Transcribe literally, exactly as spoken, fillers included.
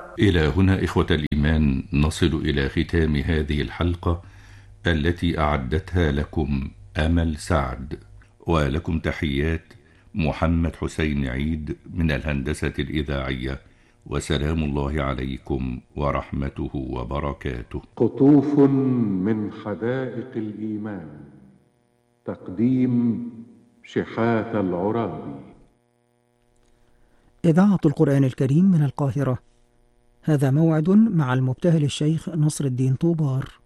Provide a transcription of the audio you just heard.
إلى هنا إخوة الإيمان نصل إلى ختام هذه الحلقة التي أعدتها لكم أمل سعد، ولكم تحيات محمد حسين عيد من الهندسة الإذاعية، وسلام الله عليكم ورحمته وبركاته. قطوف من حدائق الإيمان، تقديم شحات العرابي. إذاعة القرآن الكريم من القاهرة. هذا موعد مع المبتهل الشيخ نصر الدين طوبار.